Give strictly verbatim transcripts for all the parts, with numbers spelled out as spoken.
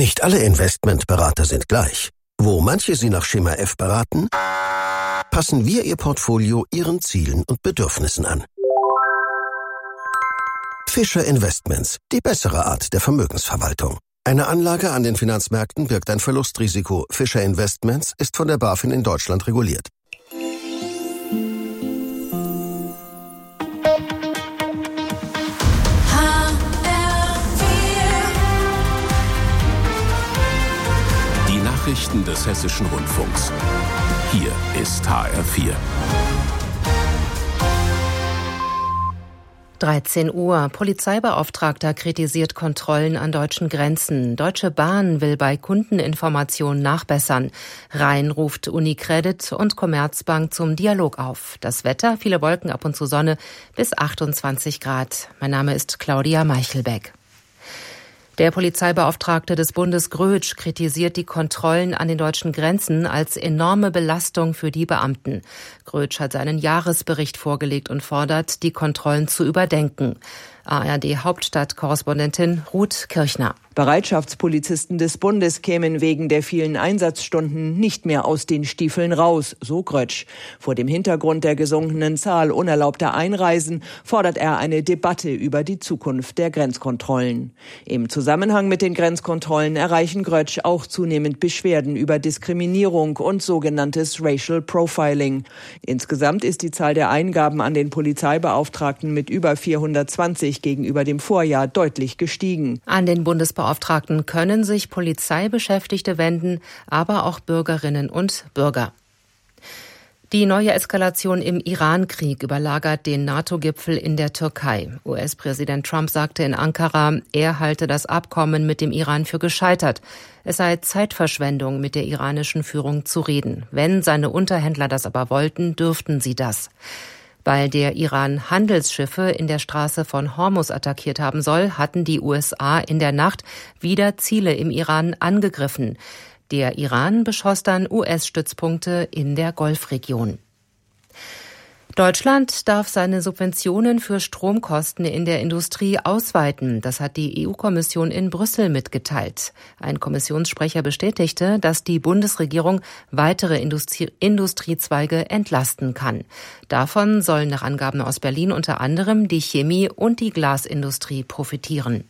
Nicht alle Investmentberater sind gleich. Wo manche Sie nach Schema F beraten, passen wir Ihr Portfolio Ihren Zielen und Bedürfnissen an. Fischer Investments, die bessere Art der Vermögensverwaltung. Eine Anlage an den Finanzmärkten birgt ein Verlustrisiko. Fischer Investments ist von der BaFin in Deutschland reguliert. Die Nachrichten des Hessischen Rundfunks. Hier ist H R vier. dreizehn Uhr. Polizeibeauftragter kritisiert Kontrollen an deutschen Grenzen. Deutsche Bahn will bei Kundeninformation nachbessern. Rhein ruft UniCredit und Commerzbank zum Dialog auf. Das Wetter, viele Wolken, ab und zu Sonne, bis achtundzwanzig Grad. Mein Name ist Claudia Meichelbeck. Der Polizeibeauftragte des Bundes Grötsch kritisiert die Kontrollen an den deutschen Grenzen als enorme Belastung für die Beamten. Grötsch hat seinen Jahresbericht vorgelegt und fordert, die Kontrollen zu überdenken. A R D-Hauptstadtkorrespondentin Ruth Kirchner. Bereitschaftspolizisten des Bundes kämen wegen der vielen Einsatzstunden nicht mehr aus den Stiefeln raus, so Grötsch. Vor dem Hintergrund der gesunkenen Zahl unerlaubter Einreisen fordert er eine Debatte über die Zukunft der Grenzkontrollen. Im Zusammenhang mit den Grenzkontrollen erreichen Grötsch auch zunehmend Beschwerden über Diskriminierung und sogenanntes Racial Profiling. Insgesamt ist die Zahl der Eingaben an den Polizeibeauftragten mit über vierhundertzwanzig gegenüber dem Vorjahr deutlich gestiegen. An den Bundesbeauftragten können sich Polizeibeschäftigte wenden, aber auch Bürgerinnen und Bürger. Die neue Eskalation im Iran-Krieg überlagert den NATO-Gipfel in der Türkei. U S-Präsident Trump sagte in Ankara, er halte das Abkommen mit dem Iran für gescheitert. Es sei Zeitverschwendung, mit der iranischen Führung zu reden. Wenn seine Unterhändler das aber wollten, dürften sie das. Weil der Iran Handelsschiffe in der Straße von Hormuz attackiert haben soll, hatten die U S A in der Nacht wieder Ziele im Iran angegriffen. Der Iran beschoss dann U S-Stützpunkte in der Golfregion. Deutschland darf seine Subventionen für Stromkosten in der Industrie ausweiten. Das hat die E U-Kommission in Brüssel mitgeteilt. Ein Kommissionssprecher bestätigte, dass die Bundesregierung weitere Industrie- Industriezweige entlasten kann. Davon sollen nach Angaben aus Berlin unter anderem die Chemie- und die Glasindustrie profitieren.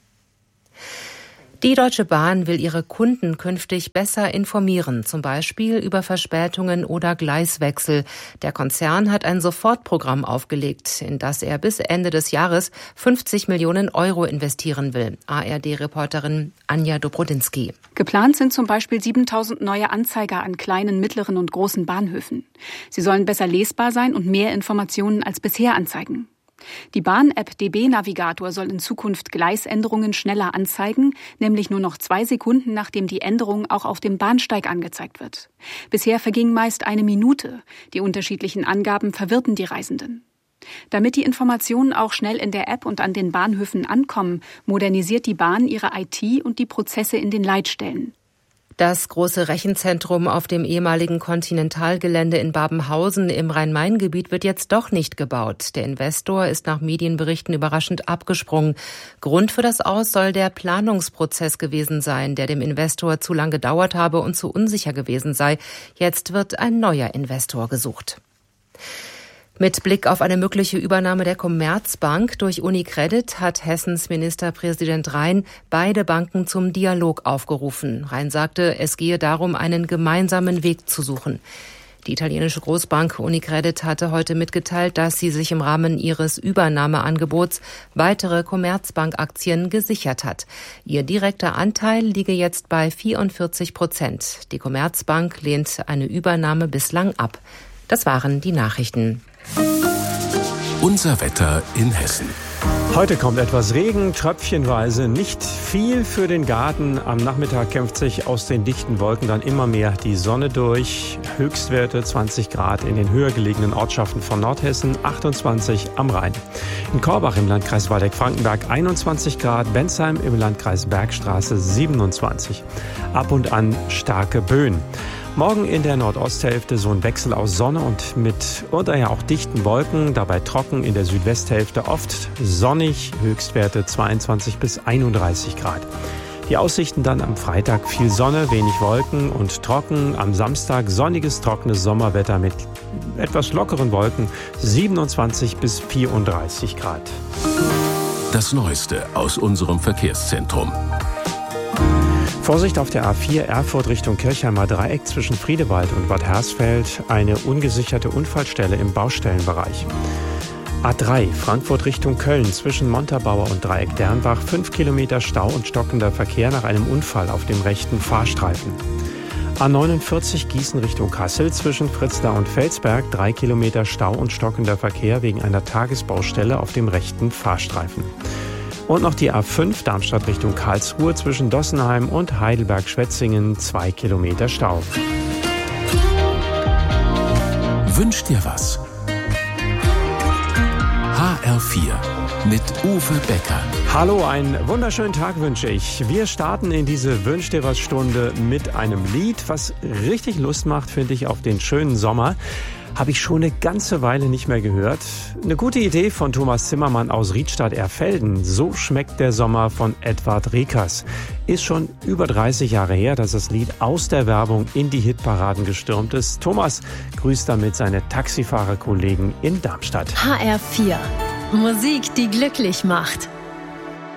Die Deutsche Bahn will ihre Kunden künftig besser informieren, zum Beispiel über Verspätungen oder Gleiswechsel. Der Konzern hat ein Sofortprogramm aufgelegt, in das er bis Ende des Jahres fünfzig Millionen Euro investieren will. A R D-Reporterin Anja Dobrodinsky. Geplant sind zum Beispiel siebentausend neue Anzeiger an kleinen, mittleren und großen Bahnhöfen. Sie sollen besser lesbar sein und mehr Informationen als bisher anzeigen. Die Bahn-App D B-Navigator soll in Zukunft Gleisänderungen schneller anzeigen, nämlich nur noch zwei Sekunden, nachdem die Änderung auch auf dem Bahnsteig angezeigt wird. Bisher verging meist eine Minute. Die unterschiedlichen Angaben verwirrten die Reisenden. Damit die Informationen auch schnell in der App und an den Bahnhöfen ankommen, modernisiert die Bahn ihre I T und die Prozesse in den Leitstellen. Das große Rechenzentrum auf dem ehemaligen Kontinentalgelände in Babenhausen im Rhein-Main-Gebiet wird jetzt doch nicht gebaut. Der Investor ist nach Medienberichten überraschend abgesprungen. Grund für das Aus soll der Planungsprozess gewesen sein, der dem Investor zu lang gedauert habe und zu unsicher gewesen sei. Jetzt wird ein neuer Investor gesucht. Mit Blick auf eine mögliche Übernahme der Commerzbank durch UniCredit hat Hessens Ministerpräsident Rhein beide Banken zum Dialog aufgerufen. Rhein sagte, es gehe darum, einen gemeinsamen Weg zu suchen. Die italienische Großbank UniCredit hatte heute mitgeteilt, dass sie sich im Rahmen ihres Übernahmeangebots weitere Commerzbank-Aktien gesichert hat. Ihr direkter Anteil liege jetzt bei vierundvierzig Prozent. Die Commerzbank lehnt eine Übernahme bislang ab. Das waren die Nachrichten. Unser Wetter in Hessen. Heute kommt etwas Regen, tröpfchenweise, nicht viel für den Garten. Am Nachmittag kämpft sich aus den dichten Wolken dann immer mehr die Sonne durch. Höchstwerte zwanzig Grad in den höher gelegenen Ortschaften von Nordhessen, achtundzwanzig am Rhein. In Korbach im Landkreis Waldeck-Frankenberg einundzwanzig Grad, Bensheim im Landkreis Bergstraße siebenundzwanzig. Ab und an starke Böen. Morgen in der Nordosthälfte so ein Wechsel aus Sonne und mit daher auch dichten Wolken, dabei trocken in der Südwesthälfte, oft sonnig, Höchstwerte zweiundzwanzig bis einunddreißig Grad. Die Aussichten dann am Freitag: viel Sonne, wenig Wolken und trocken. Am Samstag sonniges, trockenes Sommerwetter mit etwas lockeren Wolken, siebenundzwanzig bis vierunddreißig Grad. Das Neueste aus unserem Verkehrszentrum. Vorsicht auf der A vier Erfurt Richtung Kirchheimer Dreieck zwischen Friedewald und Bad Hersfeld. Eine ungesicherte Unfallstelle im Baustellenbereich. A drei Frankfurt Richtung Köln zwischen Montabaur und Dreieck Dernbach. Fünf Kilometer Stau und stockender Verkehr nach einem Unfall auf dem rechten Fahrstreifen. A neunundvierzig Gießen Richtung Kassel zwischen Fritzlar und Felsberg. Drei Kilometer Stau und stockender Verkehr wegen einer Tagesbaustelle auf dem rechten Fahrstreifen. Und noch die A fünf Darmstadt Richtung Karlsruhe zwischen Dossenheim und Heidelberg-Schwetzingen. Zwei Kilometer Stau. Wünsch dir was? H R vier mit Uwe Becker. Hallo, einen wunderschönen Tag wünsche ich. Wir starten in diese Wünsch dir was Stunde mit einem Lied, was richtig Lust macht, finde ich, auf den schönen Sommer. Habe ich schon eine ganze Weile nicht mehr gehört. Eine gute Idee von Thomas Zimmermann aus Riedstadt-Erfelden. So schmeckt der Sommer von Edward Rekers. Ist schon über dreißig Jahre her, dass das Lied aus der Werbung in die Hitparaden gestürmt ist. Thomas grüßt damit seine Taxifahrerkollegen in Darmstadt. H R vier. Musik, die glücklich macht.